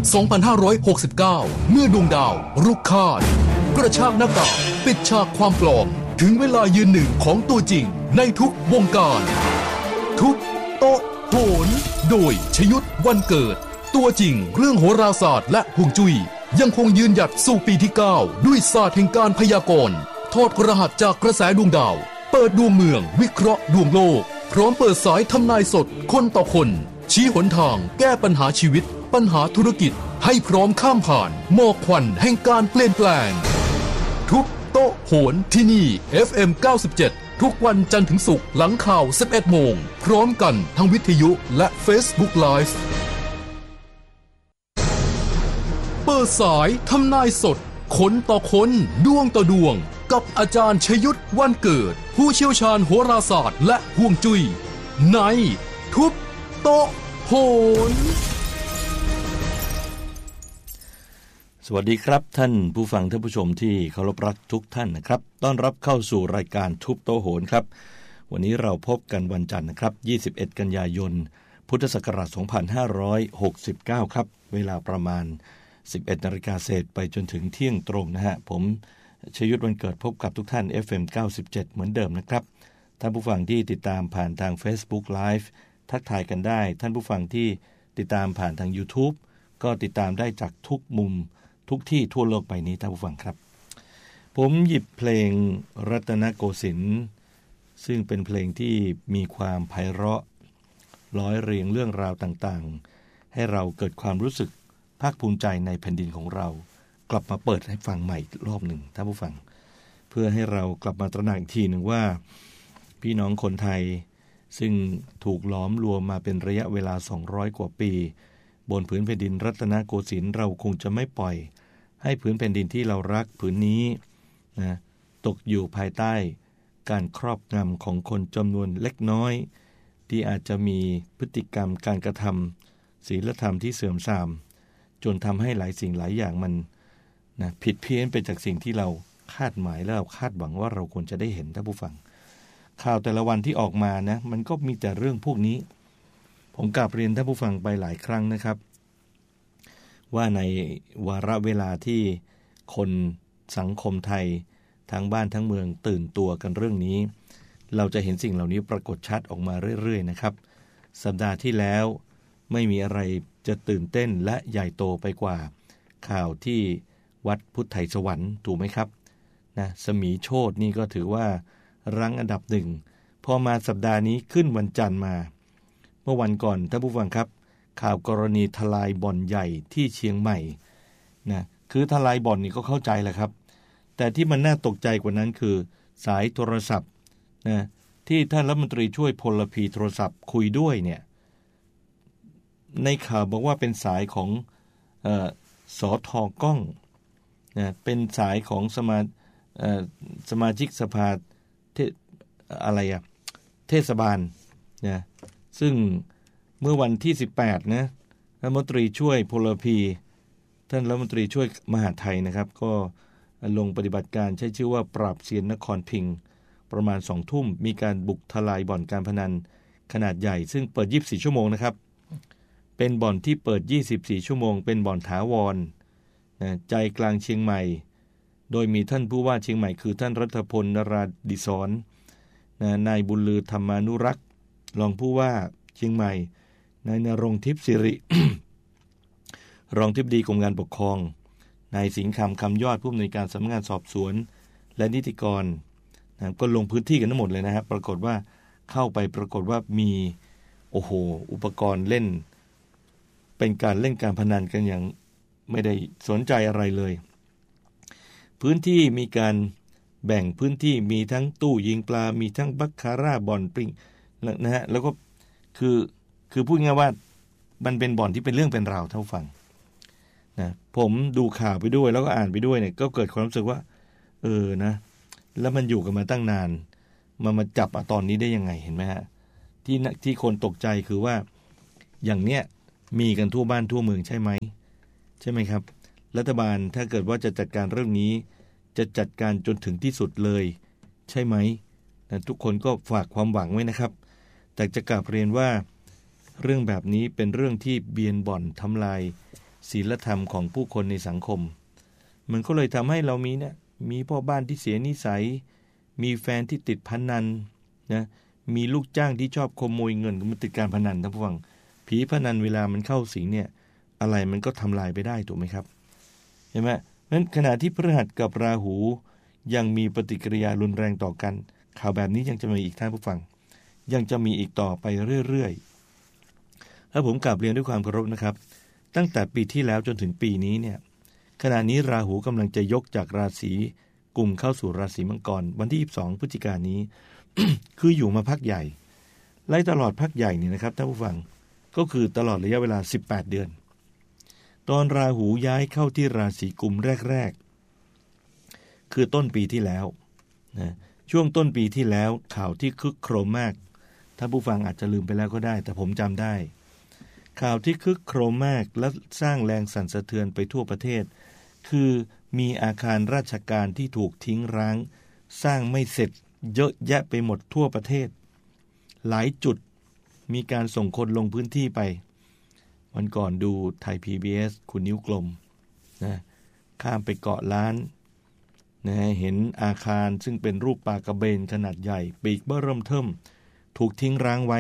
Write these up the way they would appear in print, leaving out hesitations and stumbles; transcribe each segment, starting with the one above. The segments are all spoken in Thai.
2569 เมื่อดวงดาวรุกคาดกระชากหน้ากากปิดฉากความปลอมถึงเวลายืนหนึ่งของตัวจริงในทุกวงการทุบโต๊ะโหนโดยชยุทธวันเกิดตัวจริงเรื่องโหราศาสตร์และฮวงจุ้ยยังคงยืนหยัดสู่ปีที่ 9 ด้วยศาสตร์แห่งการพยากรณ์ถอดรหัสจากกระแสดวงดาวเปิดดวงเมืองวิเคราะห์ดวงโลกพร้อมเปิดสายทำนายสดคนต่อคนชี้หนทางแก้ปัญหาชีวิตปัญหาธุรกิจให้พร้อมข้ามผ่านหมอกควันแห่งการเปลี่ยนแปลงทุบโต๊ะโหนที่นี่ FM 97 ทุกวันจันทร์ถึงศุกร์หลังข่าว 11 โมงพร้อมกันทั้งวิทยุและ Facebook Live เปิดสายทำนายสดคนต่อคนดวงต่อดวงกับอาจารย์ชยุทธวันเกิดผู้เชี่ยวชาญโหราศาสตร์และฮวงจุ้ยในทุบโต๊ะโหนสวัสดีครับท่านผู้ฟังท่านผู้ชมที่เคารพรักทุกท่านนะครับต้อนรับเข้าสู่รายการทุบโต๊ะโหนครับวันนี้เราพบกันวันจันทร์นะครับ21กันยายนพุทธศักราช2569ครับเวลาประมาณ11 นาฬิกาเศษไปจนถึงเที่ยงตรงนะฮะผมชยุทธวันเกิดพบกับทุกท่าน FM 97เหมือนเดิมนะครับท่านผู้ฟังที่ติดตามผ่านทาง Facebook Live ทักทายกันได้ท่านผู้ฟังที่ติดตามผ่านทาง YouTube ก็ติดตามได้จากทุกมุมทุกที่ทั่วโลกไปนี้ท่านผู้ฟังครับผมหยิบเพลงรัตนโกสินทร์ซึ่งเป็นเพลงที่มีความไพเราะร้อยเรียงเรื่องราวต่างๆให้เราเกิดความรู้สึกภาคภูมิใจในแผ่นดินของเรากลับมาเปิดให้ฟังใหม่รอบหนึ่งท่านผู้ฟังเพื่อให้เรากลับมาตระหนักอีกทีหนึ่งว่าพี่น้องคนไทยซึ่งถูกล้อมรวมมาเป็นระยะเวลา200 กว่าปีบนผืนแผ่นดินรัตนโกสินทร์เราคงจะไม่ปล่อยให้ผืนแผ่นดินที่เรารักผืนนี้นะตกอยู่ภายใต้การครอบงำของคนจำนวนเล็กน้อยที่อาจจะมีพฤติกรรมการกระทำศีลธรรมที่เสื่อมทรามจนทำให้หลายสิ่งหลายอย่างมันนะผิดเพี้ยนไปจากสิ่งที่เราคาดหมายและเราคาดหวังว่าเราควรจะได้เห็นท่านผู้ฟังข่าวแต่ละวันที่ออกมานะมันก็มีแต่เรื่องพวกนี้ผมกลับเรียนท่านผู้ฟังไปหลายครั้งนะครับว่าในวาระเวลาที่คนสังคมไทยทั้งบ้านทั้งเมืองตื่นตัวกันเรื่องนี้เราจะเห็นสิ่งเหล่านี้ปรากฏชัดออกมาเรื่อยๆนะครับสัปดาห์ที่แล้วไม่มีอะไรจะตื่นเต้นและใหญ่โตไปกว่าข่าวที่วัดพุทธไทยสวรรค์ถูกไหมครับนะสมีโชตินี่ก็ถือว่ารั้งอันดับหนึ่งพอมาสัปดาห์นี้ขึ้นวันจันทร์มาเมื่อวันก่อนท่านผู้ฟังครับข่าวกรณีทลายบ่อนใหญ่ที่เชียงใหม่นะคือทลายบ่อนนี่ก็เข้าใจแหละครับแต่ที่มันน่าตกใจกว่านั้นคือสายโทรศัพท์นะที่ท่านรัฐมนตรีช่วยพลพีโทรศัพท์คุยด้วยเนี่ยในข่าวบอกว่าเป็นสายของสท.ก้องนะเป็นสายของสมาชิกสภาเทศบาลนะซึ่งเมื่อวันที่18นะรัฐมนตรีช่วยพลพีท่านรัฐมนตรีช่วยมหาดไทยนะครับก็ลงปฏิบัติการใช้ชื่อว่าปราบเซียนนครพิงค์ประมาณ 20:00 นมีการบุกทลายบ่อนการพนันขนาดใหญ่ซึ่งเปิด24 ชั่วโมงนะครับเป็นบ่อนที่เปิด24 ชั่วโมงเป็นบ่อนถาวรนะใจกลางเชียงใหม่โดยมีท่านผู้ว่าเชียงใหม่คือท่านรัฐพลนราดิศรนะนายบุญลือธรรมานุรักษ์รองผู้ว่าเชียงใหม่นายณรงค์ทิพย์สิริ รองทิบดีกรมการปกครองนายสิงห์คำยอดผู้อำนวยการสำนักงานสอบสวนและนิติกรนะก็ลงพื้นที่กันทั้งหมดเลยนะครับปรากฏว่าเข้าไปปรากฏว่ามีอุปกรณ์เล่นเป็นการเล่นการพนันกันอย่างไม่ได้สนใจอะไรเลยพื้นที่มีการแบ่งพื้นที่มีทั้งตู้ยิงปลามีทั้งบัคคาร่าบ่อนปริงนะฮะแล้วก็คือพูดง่ายว่ามันเป็นบ่อนที่เป็นเรื่องเป็นราวเท่าฟังนะผมดูข่าวไปด้วยแล้วก็อ่านไปด้วยเนี่ยก็เกิดความรู้สึกว่านะแล้วมันอยู่กันมาตั้งนานมาจับตอนนี้ได้ยังไงเห็นไหมฮะที่คนตกใจคือว่าอย่างเนี้ยมีกันทั่วบ้านทั่วเมืองใช่ไหมครับรัฐบาลถ้าเกิดว่าจะจัดการเรื่องนี้จะจัดการจนถึงที่สุดเลยใช่ไหมนะทุกคนก็ฝากความหวังไว้นะครับแต่จะกลับเรียนว่าเรื่องแบบนี้เป็นเรื่องที่เบียนบ่อนทำลายศีลธรรมของผู้คนในสังคมมันก็เลยทำให้เรามีพ่อบ้านที่เสียนิสัยมีแฟนที่ติดพนันนะมีลูกจ้างที่ชอบขโมยเงินมันติดการพนันท่านผู้ฟังผีพนันเวลามันเข้าสิงเนี่ยอะไรมันก็ทำลายไปได้ถูกไหมครับเห็นไหมนั้นขณะที่พฤหัสกับราหูยังมีปฏิกิริยารุนแรงต่อกันข่าวแบบนี้ยังจะมีอีกท่านผู้ฟังยังจะมีอีกต่อไปเรื่อยๆถ้าผมกลับเรียนด้วยความเคารพนะครับตั้งแต่ปีที่แล้วจนถึงปีนี้เนี่ยขณะนี้ราหูกำลังจะยกจากราศีกุมเข้าสู่ราศีมังกรวันที่22พฤศจิกายนนี้ คืออยู่มาพักใหญ่ไล่ตลอดพักใหญ่นี่นะครับท่านผู้ฟังก็คือตลอดระยะเวลา18เดือนตอนราหูย้ายเข้าที่ราศีกุมแรกๆคือต้นปีที่แล้วนะช่วงต้นปีที่แล้วข่าวที่คึกโครมมากท่านผู้ฟังอาจจะลืมไปแล้วก็ได้แต่ผมจำได้ข่าวที่คึกโครมมากและสร้างแรงสั่นสะเทือนไปทั่วประเทศคือมีอาคารราชการที่ถูกทิ้งร้างสร้างไม่เสร็จเยอะแยะไปหมดทั่วประเทศหลายจุดมีการส่งคนลงพื้นที่ไปวันก่อนดูไทย PBS คุณนิ้วกลมนะข้ามไปเกาะล้านนะเห็นอาคารซึ่งเป็นรูปปลากระเบนขนาดใหญ่ปีกเบ้อเริ่มเทิ่มถูกทิ้งร้างไว้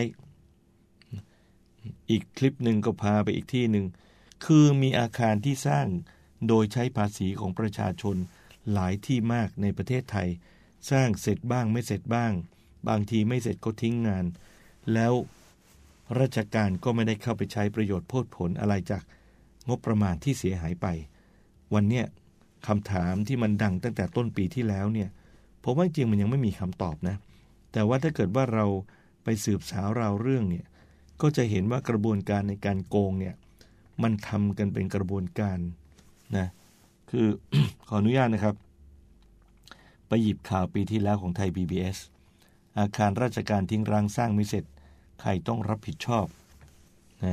อีกคลิปหนึ่งก็พาไปอีกที่หนึ่งคือมีอาคารที่สร้างโดยใช้ภาษีของประชาชนหลายที่มากในประเทศไทยสร้างเสร็จบ้างไม่เสร็จบ้างบางทีไม่เสร็จก็ทิ้งงานแล้วราชการก็ไม่ได้เข้าไปใช้ประโยชน์โพดผลอะไรจากงบประมาณที่เสียหายไปวันเนี้ยคำถามที่มันดังตั้งแต่ต้นปีที่แล้วเนี่ยผมว่าจริงมันยังไม่มีคำตอบนะแต่ว่าถ้าเกิดว่าเราไปสืบสาวราวเรื่องเนี่ยก็จะเห็นว่ากระบวนการในการโกงเนี่ยมันทำกันเป็นกระบวนการนะคือ ขออนุญาตนะครับไปหยิบข่าวปีที่แล้วของไทย PBS อาคารราชการทิ้งร้างสร้างไม่เสร็จใครต้องรับผิดชอบนะ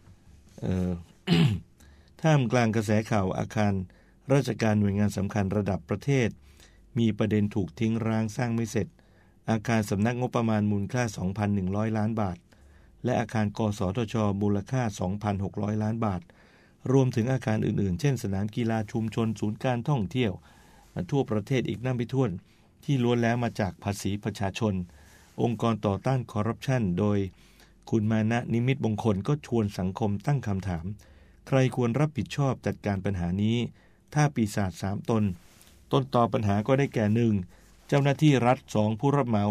ท่ามกลางกระแสข่าวอาคารราชการหน่วยงานสำคัญระดับประเทศมีประเด็นถูกทิ้งร้างสร้างไม่เสร็จอาคารสำนักงบประมาณมูลค่า 2,100 ล้านบาทและอาคารกสทช.มูลค่า 2,600 ล้านบาทรวมถึงอาคารอื่นๆเช่นสนามกีฬาชุมชนศูนย์การท่องเที่ยวทั่วประเทศอีกนับไม่ถ้วนที่ล้วนแล้วมาจากภาษีประชาชนองค์กรต่อต้านคอร์รัปชันโดยคุณมานะนิมิตมงคลก็ชวนสังคมตั้งคำถามใครควรรับผิดชอบจัดการปัญหานี้ถ้าปีศาจ3 ตนต่อปัญหาก็ได้แก่1เจ้าหน้าที่รัฐ2ผู้รับเหมา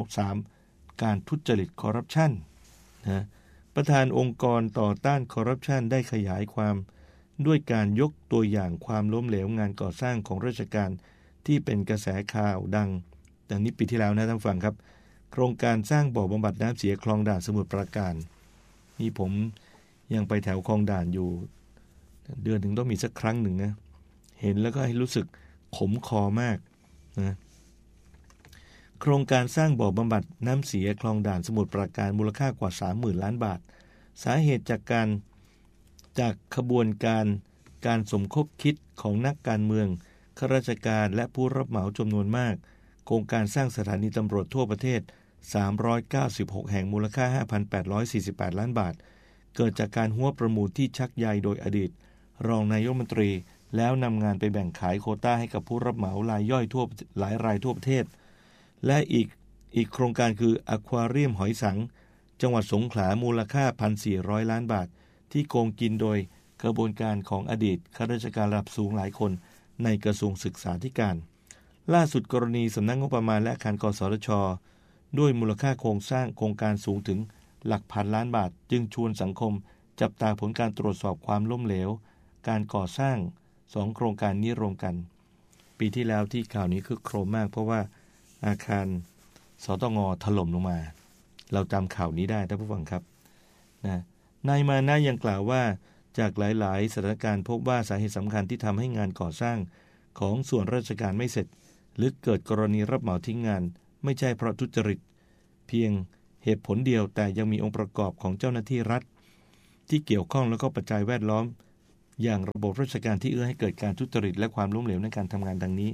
3การทุจริตคอร์รัปชันนะประธานองค์กรต่อต้านคอร์รัปชันได้ขยายความด้วยการยกตัวอย่างความล้มเหลวงานก่อสร้างของราชการที่เป็นกระแสข่าวดังดังนี้ปีที่แล้วนะท่านฟังครับโครงการสร้างบ่อบำบัดน้ำเสียคลองด่านสมุทรปราการนี่ผมยังไปแถวคลองด่านอยู่เดือนถึงต้องมีสักครั้งหนึ่งนะเห็นแล้วก็ให้รู้สึกขมคอมากนะโครงการสร้างบ่อบำบัดน้ำเสียคลองด่านสมุทรปราการมูลค่ากว่า 30,000 ล้านบาทสาเหตุจากขบวนการสมคบคิดของนักการเมืองข้าราชการและผู้รับเหมาจำนวนมากโครงการสร้างสถานีตำรวจทั่วประเทศ396แห่งมูลค่า 5,848 ล้านบาทเกิดจากการหัวประมูลที่ชักใยโดยอดีตรองนายกรัฐมนตรีแล้วนำงานไปแบ่งขายโควต้าให้กับผู้รับเหมารายย่อยหลายรายทั่วประเทศและอีกโครงการคืออควาเรียมหอยสังจังหวัดสงขลามูลค่า 1,400 ล้านบาทที่โกงกินโดยกระบวนการของอดีตข้าราชการระดับสูงหลายคนในกระทรวงศึกษาธิการล่าสุดกรณีสำนักงบประมาณและอาคารกสทช.ด้วยมูลค่าโครงการสูงถึงหลักพันล้านบาทจึงชวนสังคมจับตาผลการตรวจสอบความล้มเหลวการก่อสร้าง2โครงการนี้รวมกันปีที่แล้วที่ข่าวนี้คึกโครมมากเพราะว่าอาคารสตง.ถล่มลงมาเราจำข่าวนี้ได้ท่านผู้ฟังครับนายมานะยังกล่าวว่าจากหลายๆสถานการณ์พบว่าสาเหตุสำคัญที่ทำให้งานก่อสร้างของส่วนราชการไม่เสร็จหรือเกิดกรณีรับเหมาทิ้งงานไม่ใช่เพราะทุจริตเพียงเหตุผลเดียวแต่ยังมีองค์ประกอบของเจ้าหน้าที่รัฐที่เกี่ยวข้องแล้วก็ปัจจัยแวดล้อมอย่างระบบราชการที่เอื้อให้เกิดการทุจริตและความล้มเหลวในการทำงานดังนี้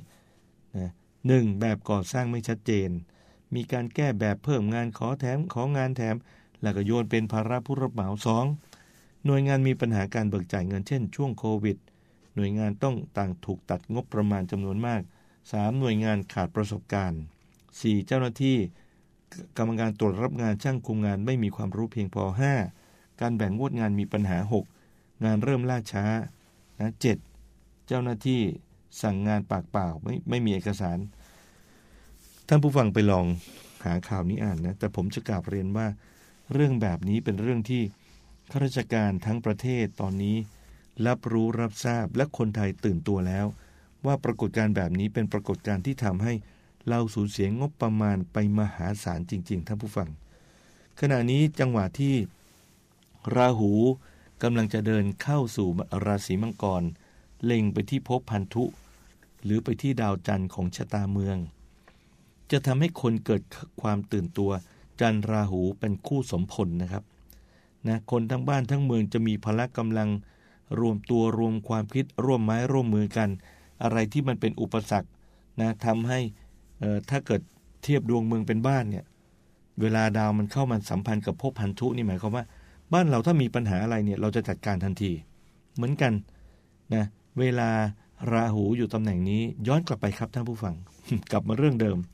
1. แบบก่อสร้างไม่ชัดเจนมีการแก้แบบเพิ่มงานของานแถมแล้วก็โยนเป็นภาระผู้รับเหมา 2. หน่วยงานมีปัญหาการเบิกจ่ายเงินเช่นช่วงโควิดหน่วยงานต้องต่างถูกตัดงบประมาณจำนวนมาก3หน่วยงานขาดประสบการณ์4เจ้าหน้าที่กรรมการตรวจรับงานช่างคุมงานไม่มีความรู้เพียงพอ5การแบ่งงวดงานมีปัญหา6งานเริ่มล่าช้านะ7เจ้าหน้าที่สั่งงานปากเปล่าไม่มีเอกสารท่านผู้ฟังไปลองหาข่าวนี้อ่านนะแต่ผมจะกล่าวเรียนว่าเรื่องแบบนี้เป็นเรื่องที่ข้าราชการทั้งประเทศตอนนี้รับรู้รับทราบและคนไทยตื่นตัวแล้วว่าปรากฏการณ์แบบนี้เป็นปรากฏการณ์ที่ทำให้เราสูญเสียงบประมาณไปมหาศาลจริงๆท่านผู้ฟังขณะนี้จังหวะที่ราหูกำลังจะเดินเข้าสู่ราศีมังกรเล็งไปที่ภพพันธุหรือไปที่ดาวจันทร์ของชะตาเมืองจะทำให้คนเกิดความตื่นตัวจันทร์ราหูเป็นคู่สมพลนะครับนะคนทั้งบ้านทั้งเมืองจะมีพละกำลังรวมตัวรวมความคิดร่วมไม้ร่วมมือกันอะไรที่มันเป็นอุปสรรคนะทำให้ถ้าเกิดเทียบดวงเมืองเป็นบ้านเนี่ยเวลาดาวมันเข้ามาสัมพันธ์กับภพพันธุนี่หมายความว่าบ้านเราถ้ามีปัญหาอะไรเนี่ยเราจะจัดการทันทีเหมือนกันนะเวลาราหูอยู่ตำแหน่งนี้ย้อนกลับไปครับท่านผู้ฟัง กลับมาเรื่องเดิม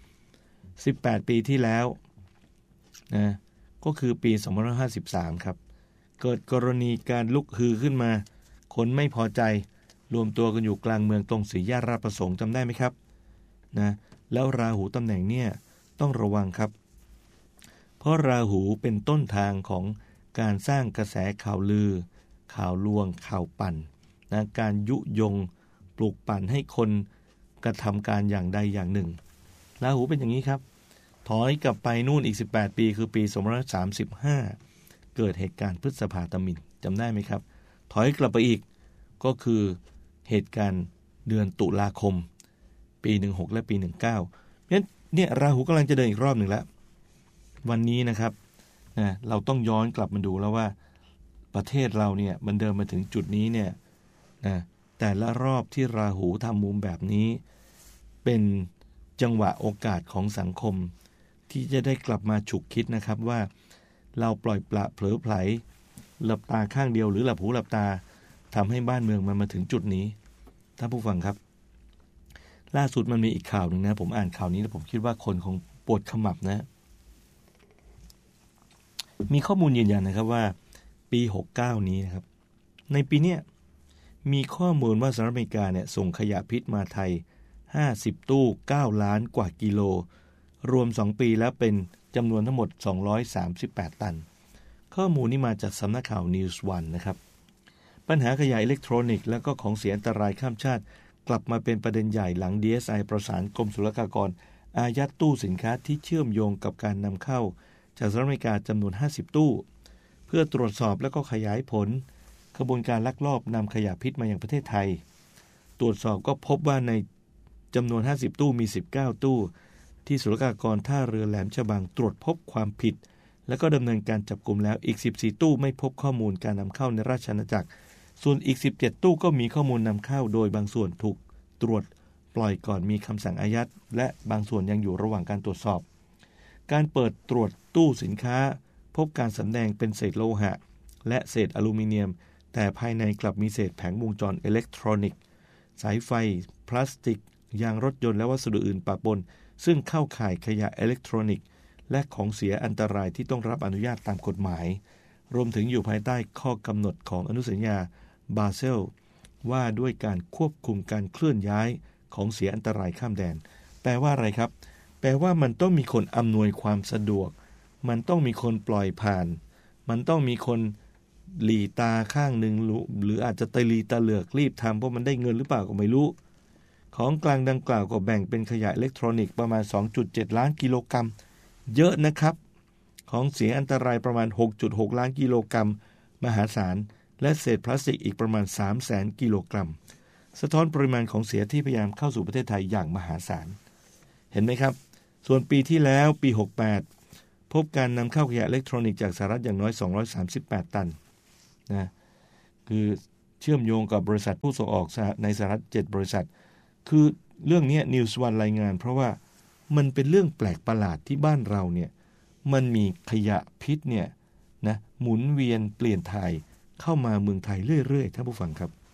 18ปีที่แล้วนะก็คือปี2553ครับเกิดกรณีการลุกฮือขึ้นมาคนไม่พอใจรวมตัวกันอยู่กลางเมืองตรงสี่แยกราชประสงค์จำได้ไหมครับนะแล้วราหูตำแหน่งเนี่ยต้องระวังครับเพราะราหูเป็นต้นทางของการสร้างกระแสข่าวลือข่าวลวงข่าวปั่นนะการยุยงปลุกปั่นให้คนกระทำการอย่างใดอย่างหนึ่งราหูเป็นอย่างนี้ครับถอยกลับไปนู่นอีก18ปีคือปี2535เกิดเหตุการณ์พฤษภาธมิฬจำได้ไหมครับถอยกลับไปอีกก็คือเหตุการณ์เดือนตุลาคมปี16และปี19เนี่ยราหูกำลังจะเดินอีกรอบหนึ่งแล้ววันนี้นะครับนะเราต้องย้อนกลับมาดูแล้วว่าประเทศเราเนี่ยมันเดินมาถึงจุดนี้เนี่ยนะแต่ละรอบที่ราหูทำมุมแบบนี้เป็นจังหวะโอกาสของสังคมที่จะได้กลับมาฉุกคิดนะครับว่าเราปล่อยปละเผลอไผลหลับตาข้างเดียวหรือหลับหูหลับตาทำให้บ้านเมืองมันมาถึงจุดนี้ท่านผู้ฟังครับล่าสุดมันมีอีกข่าวหนึ่งนะผมอ่านข่าวนี้แล้วผมคิดว่าคนคงปวดขมับนะมีข้อมูลยืนยันนะครับว่าปี69นี้นะครับในปีนี้มีข้อมูลว่าสหรัฐอเมริกาเนี่ยส่งขยะพิษมาไทย50ตู้9ล้านกว่ากิโลรวม2ปีแล้วเป็นจำนวนทั้งหมด238ตันข้อมูลนี้มาจากสำนักข่าว News One นะครับปัญหาขยะอิเล็กทรอนิกส์และก็ของเสียอันตรายข้ามชาติกลับมาเป็นประเด็นใหญ่หลัง DSI ประสานกรมศุลกากรอายัดตู้สินค้าที่เชื่อมโยงกับการนำเข้าจากสหรัฐอเมริกาจำนวน50ตู้เพื่อตรวจสอบและก็ขยายผลขบวนการลักลอบนำขยะพิษมายังประเทศไทยตรวจสอบก็พบว่าในจำนวน50ตู้มี19ตู้ที่ศุลกากรท่าเรือแหลมฉบังตรวจพบความผิดและก็ดำเนินการจับกุมแล้วอีก14ตู้ไม่พบข้อมูลการนำเข้าในราชอาณาจักรส่วนอีก17ตู้ก็มีข้อมูลนำเข้าโดยบางส่วนถูกตรวจปล่อยก่อนมีคำสั่งอายัดและบางส่วนยังอยู่ระหว่างการตรวจสอบการเปิดตรวจตู้สินค้าพบการสำแดงเป็นเศษโลหะและเศษอลูมิเนียมแต่ภายในกลับมีเศษแผงวงจรอิเล็กทรอนิกส์สายไฟพลาสติกยางรถยนต์และวัสดุอื่นปะปนซึ่งเข้าข่ายขยะอิเล็กทรอนิกส์และของเสียอันตรายที่ต้องรับอนุญาตตามกฎหมายรวมถึงอยู่ภายใต้ข้อกำหนดของอนุสัญญาบาเซลว่าด้วยการควบคุมการเคลื่อนย้ายของเสียอันตรายข้ามแดนแปลว่าอะไรครับแปลว่ามันต้องมีคนอำนวยความสะดวกมันต้องมีคนปล่อยผ่านมันต้องมีคนหลีตาข้างหนึ่งหรืออาจจะตะลีตะเหลือกรีบทำเพราะมันได้เงินหรือเปล่าก็ไม่รู้ของกลางดังกล่าวก็แบ่งเป็นขยะอิเล็กทรอนิกส์ประมาณ 2.7 ล้านกิโลกรัมเยอะนะครับของเสียอันตรายประมาณ 6.6 ล้านกิโลกรัมมหาศาลและเศษพลาสติกอีกประมาณ 300,000 กิโลกรัมสะท้อนปริมาณของเสียที่พยายามเข้าสู่ประเทศไทยอย่างมหาศาลเห็นไหมครับส่วนปีที่แล้วปี68พบการนำเข้าขยะอิเล็กทรอนิกส์จากสหรัฐอย่างน้อย238ตันนะคือเชื่อมโยงกับบริษัทผู้ส่งออกในสหรัฐ7บริษัทคือเรื่องนี้ News One รายงานเพราะว่ามันเป็นเรื่องแปลกประหลาดที่บ้านเราเนี่ยมันมีขยะพิษเนี่ยนะหมุนเวียนเปลี่ยนถ่ายเข้ามาเมืองไทยเรื่อยๆท่านผู้ฟังครับ